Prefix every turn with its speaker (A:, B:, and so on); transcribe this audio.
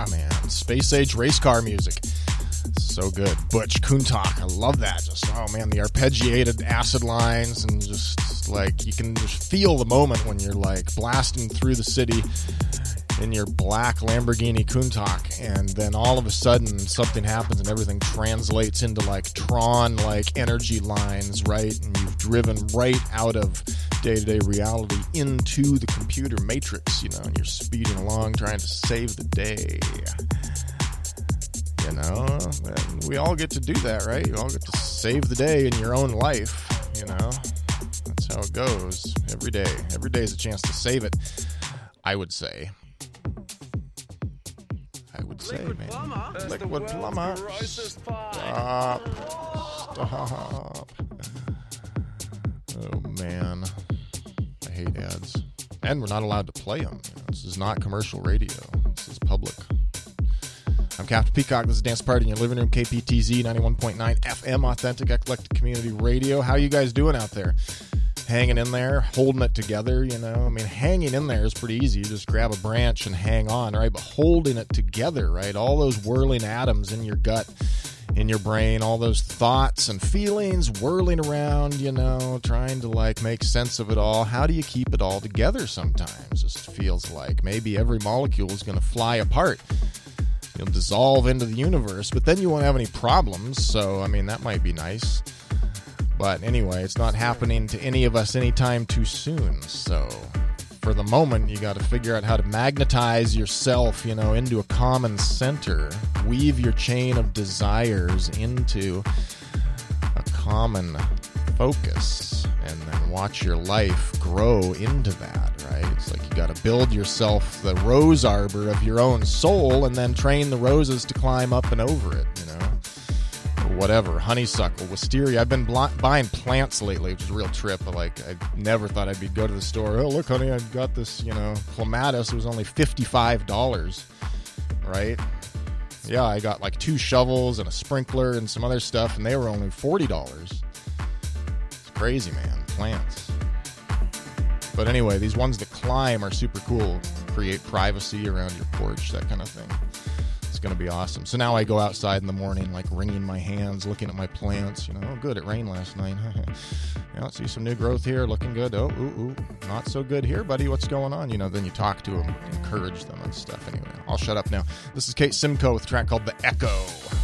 A: Yeah, man. Space age race car music. So good. Butch Kuntak. I love that. Just, oh man, the arpeggiated acid lines, and just like you can just feel the moment when you're like blasting through the city in your black Lamborghini Countach, and then all of a sudden something happens and everything translates into like Tron like energy lines, right? And you've driven right out of day-to-day reality into the computer matrix, you know, and you're speeding along trying to save the day. You know, and we all get to do that, right? You all get to save the day in your own life, you know. That's how it goes every day. Every day is a chance to save it, I would say.
B: Liquid
A: man.
B: Plumber.
A: Liquid Plumber. Stop. Oh, man. I hate ads. And we're not allowed to play them. You know, this is not commercial radio. This is public. I'm Captain Peacock. This is Dance Party in your living room. KPTZ 91.9 FM, Authentic Eclectic Community Radio. How you guys doing out there? Hanging in there, holding it together, you know. I mean, hanging in there is pretty easy. You just grab a branch and hang on, right? But holding it together, right? All those whirling atoms in your gut, in your brain, all those thoughts and feelings whirling around, you know, trying to, like, make sense of it all. How do you keep it all together sometimes? Just feels like maybe every molecule is going to fly apart. You'll dissolve into the universe, but then you won't have any problems. So, I mean, that might be nice. But anyway, it's not happening to any of us anytime too soon. So for the moment, you got to figure out how to magnetize yourself, you know, into a common center. Weave your chain of desires into a common focus, and then watch your life grow into that, right? It's like you got to build yourself the rose arbor of your own soul, and then train the roses to climb up and over it, you know? Whatever, honeysuckle, wisteria. I've been buying plants lately, which is a real trip. Like, I never thought I'd go to the store. Oh, look, honey, I've got this, you know, clematis. It was only $55, right? Yeah, I got like 2 shovels and a sprinkler and some other stuff, and they were only $40. It's crazy, man. Plants. But anyway, these ones that climb are super cool. Create privacy around your porch, that kind of thing. Going to be awesome. So now I go outside in the morning, like wringing my hands, looking at my plants. You know, oh, good, it rained last night. Yeah, let's see some new growth here, looking good. Oh, ooh, not so good here, buddy. What's going on? You know, then you talk to them, encourage them and stuff. Anyway, I'll shut up now. This is Kate Simcoe with a track called The Echo.